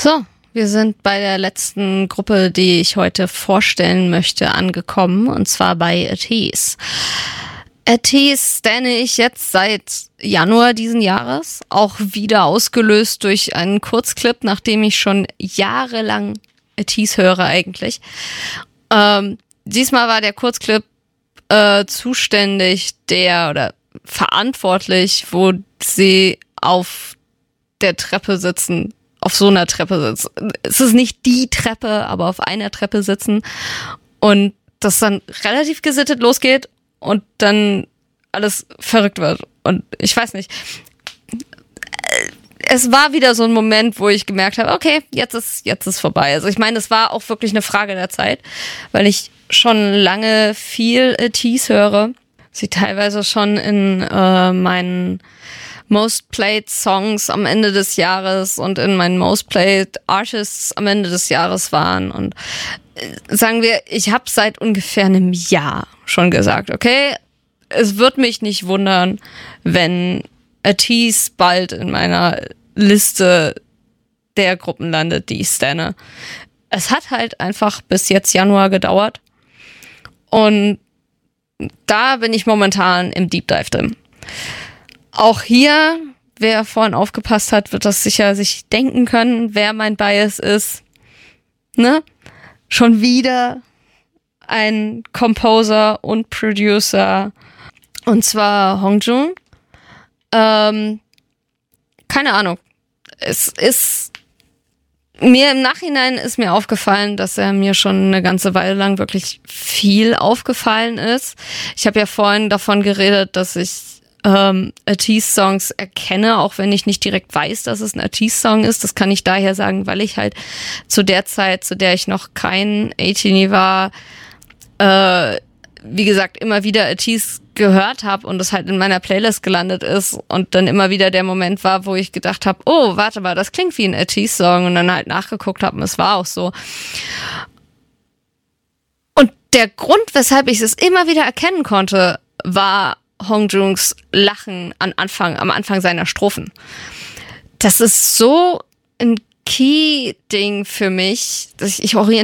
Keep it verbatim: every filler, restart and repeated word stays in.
So, wir sind bei der letzten Gruppe, die ich heute vorstellen möchte, angekommen, und zwar bei ATEEZ. ATEEZ stanne ich jetzt seit Januar diesen Jahres, auch wieder ausgelöst durch einen Kurzclip, nachdem ich schon jahrelang ATEEZ höre eigentlich. Ähm, diesmal war der Kurzclip äh, zuständig, der oder verantwortlich, wo sie auf der Treppe sitzen, auf so einer Treppe sitzen. Es ist nicht die Treppe, aber auf einer Treppe sitzen und das dann relativ gesittet losgeht und dann alles verrückt wird. Und ich weiß nicht. Es war wieder so ein Moment, wo ich gemerkt habe, okay, jetzt ist jetzt ist vorbei. Also ich meine, es war auch wirklich eine Frage der Zeit, weil ich schon lange viel ATEEZ höre. Sie teilweise schon in äh, meinen Most Played Songs am Ende des Jahres und in meinen Most Played Artists am Ende des Jahres waren. Und äh, sagen wir, ich habe seit ungefähr einem Jahr schon gesagt, okay, es wird mich nicht wundern, wenn ATEEZ bald in meiner Liste der Gruppen landet, die ich stanne. Es hat halt einfach bis jetzt Januar gedauert. Und da bin ich momentan im Deep Dive drin. Auch hier, wer vorhin aufgepasst hat, wird das sicher sich denken können, wer mein Bias ist. Ne? Schon wieder ein Composer und Producer, und zwar Hongjoong. Ähm, keine Ahnung. Es ist mir im Nachhinein ist mir aufgefallen, dass er mir schon eine ganze Weile lang wirklich viel aufgefallen ist. Ich habe ja vorhin davon geredet, dass ich ähm, ATEEZ-Songs erkenne, auch wenn ich nicht direkt weiß, dass es ein ATEEZ-Song ist. Das kann ich daher sagen, weil ich halt zu der Zeit, zu der ich noch kein ATEEZ war, äh, wie gesagt, immer wieder ATEEZ gehört habe und es halt in meiner Playlist gelandet ist und dann immer wieder der Moment war, wo ich gedacht habe, oh, warte mal, das klingt wie ein ATEEZ-Song, und dann halt nachgeguckt habe und es war auch so. Und der Grund, weshalb ich es immer wieder erkennen konnte, war Hongjoongs Lachen am Anfang, am Anfang seiner Strophen. Das ist so ein Key-Ding für mich, dass ich, ich orientiere